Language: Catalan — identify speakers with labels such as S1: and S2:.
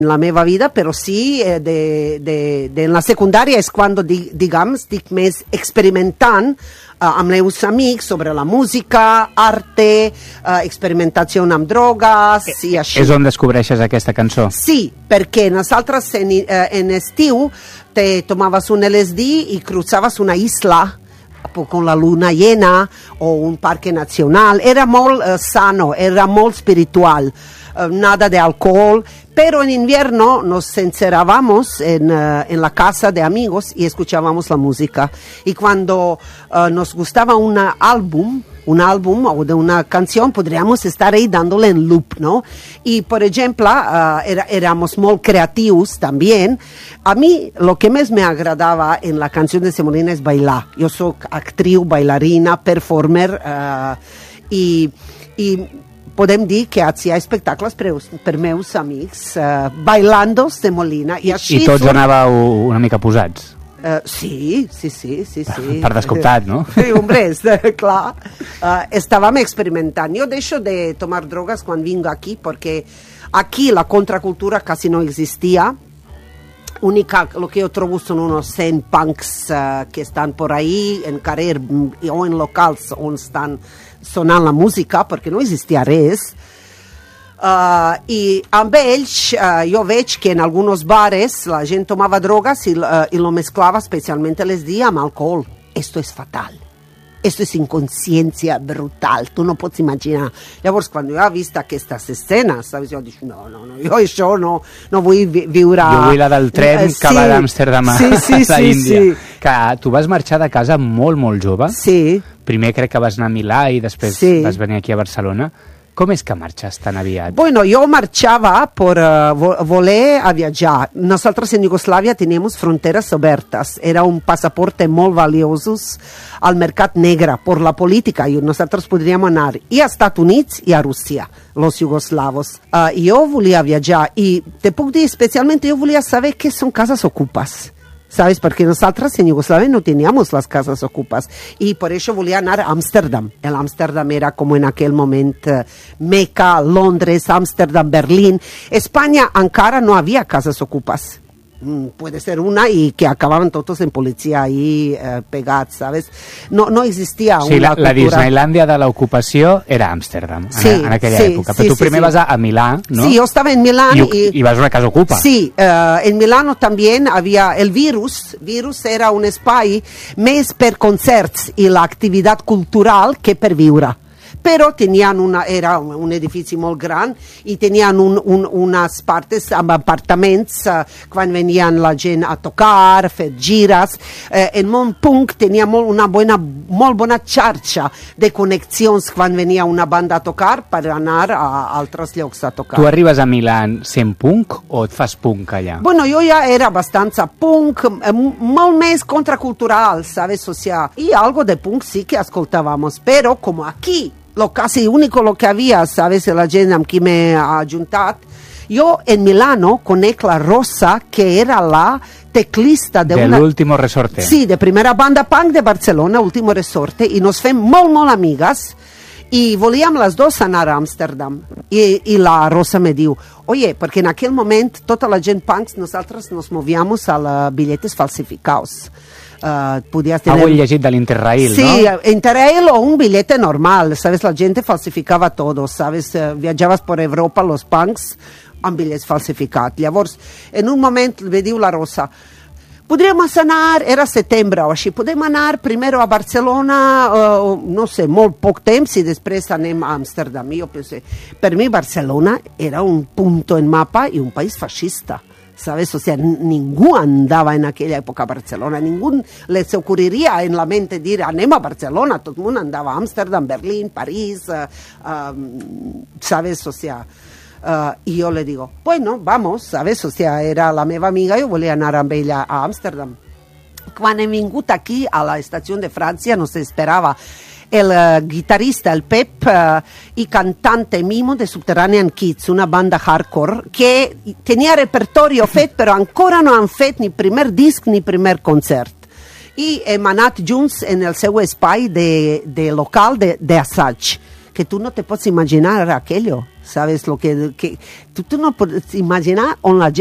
S1: la meva vida, però sí, de la secundària és quan, diguem, estic més experimentant amb els meus amics sobre la música, arte, experimentació amb drogues i així.
S2: És on descobreixes aquesta cançó?
S1: Sí, perquè nosaltres en estiu te tomaves un LSD i cruzaves una isla con la luna llena o un parque nacional. Era molt sano, era molt espiritual. Nada de alcohol, pero en invierno nos encerrábamos en la casa de amigos y escuchábamos la música. Y cuando nos gustaba un álbum o de una canción, podríamos estar ahí dándole en loop, ¿no? Y, por ejemplo, éramos muy creativos también. A mí, lo que más me agradaba en la canción de Semolina es bailar. Yo soy actriz, bailarina, performer, y podem dir que hacía espectacles per meus amics, bailando Semolina. I
S2: tots anàveu una mica posats?
S1: Sí.
S2: Per descomptat, no?
S1: Sí, hombre, clar. Estàvem experimentant. Jo deixo de tomar drogas quan vinc aquí, perquè aquí la contracultura casi no existia. Lo que yo trobo son unos 100 punks que están por ahí en carrer o en locals on estan sonant la música, perquè no existia res. I amb ells jo veig que en alguns bares la gent tomava drogas i lo mezclava especialment LSD amb alcohol. Esto es fatal. Esto es inconsciencia brutal, tu no pots imaginar. Llavors, quan jo he vist aquestes escenes, saps, jo dic, no, jo això no vull viure...
S2: Jo vull la del tren que va d'Amsterdam a l'Índia.
S1: Sí.
S2: Que tu vas marxar de casa molt, molt jove.
S1: Sí.
S2: Primer crec que vas anar a Milà i després vas venir aquí a Barcelona. Com és que marxes tan aviat?
S1: Bueno, yo marchaba por voler a viajar. Nosotros en Yugoslavia teníamos fronteras abiertas. Era un pasaporte muy valioso al mercat negre por la política. Y nosotros podríamos anar y a Estados Unidos y a Rusia, los yugoslavos. Yo volia viajar y te puedo decir, especialmente yo volia saber qué son casas ocupas. ¿Sabes? Porque nosotros en Yugoslavia no teníamos las casas ocupas y por eso volía anar a Ámsterdam. El Ámsterdam era como en aquel momento Meca, Londres, Ámsterdam, Berlín. España encara no había casas ocupas. Puede ser una y que acababan todos en policía ahí pegados, ¿sabes? No existía una cultura.
S2: La Disneylandia de l'ocupació era Amsterdam en aquella època. Però tu primer vas a Milà, ¿no?
S1: Sí, yo estaba en Milán.
S2: Y vas a una casa ocupa.
S1: Sí, en Milano también había el Virus. Virus era un espai més per concerts i l'activitat cultural que per viure. Però era un edifici molt gran i tenien unes partes amb apartaments quan venien la gent a tocar, fer gires. En Montpunk tenia molt bona xarxa de connexions quan venia una banda a tocar per anar a altres llocs a tocar.
S2: Tu arribes a Milán sent punk o et fas punk allà?
S1: Bueno, jo ja era bastante punk, molt més contracultural, ¿sabes? O sea, y algo de punk sí que escoltábamos, pero como aquí lo casi único lo que había, ¿sabes? La gent amb qui m'he ajuntat. Jo en Milano conec la Rosa, que era la teclista de
S2: l'Último Resorte.
S1: Sí, de primera banda punk de Barcelona, Último Resorte, i nos fem molt amigues i volíem les dos anar a Amsterdam. I la Rosa me diu, oye, perquè en aquell moment tota la gent punks, nosaltres nos movíamos a billetes falsificados.
S2: Algo llegit de l'Interrail,
S1: sí,
S2: ¿no?
S1: Sí, Interrail o un billete normal, ¿sabes? La gente falsificava todo, ¿sabes? Viatjaves por Europa, los punks, amb bitllets falsificats. Llavors, en un moment me diu la Rosa, podríem anar, era setembre o així, podem anar primer a Barcelona, no sé, molt poc temps i després anem a Amsterdam. I jo pensé, per mi Barcelona era un punto en mapa i un país fascista. ¿Sabes? O sea, ningú andava en aquella època a Barcelona, ningú les ocurriria en la mente dir anem a Barcelona, tot el món andava a Amsterdam, Berlín, París, ¿sabes? O sea, y yo le digo, bueno, vamos, ¿sabes? O sea, era la meva amiga, jo volia anar amb ella a Amsterdam. Quan hem vingut aquí a la estació de França, nos esperava el guitarrista, el Pep, y cantante Mimo de Subterranean Kids, una banda hardcore que tenia repertorio fet, però ancora no han fet ni primer disc ni primer concert. I hem anat junts en el seu espai de local d'assaig, que tu no te pots imaginar aquello. ¿Sabes lo que tu no pots imaginar on la gent